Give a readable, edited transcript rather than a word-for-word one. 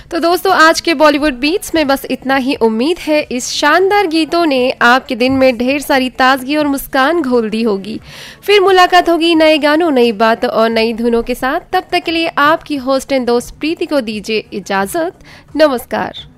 तो दोस्तों आज के बॉलीवुड बीट्स में बस इतना ही। उम्मीद है इस शानदार गीतों ने आपके दिन में ढेर सारी ताजगी और मुस्कान घोल दी होगी। फिर मुलाकात होगी नए गानों, नई बातों और नई धुनों के साथ। तब तक के लिए आपकी होस्ट एंड दोस्त प्रीति को दीजिए इजाजत। नमस्कार।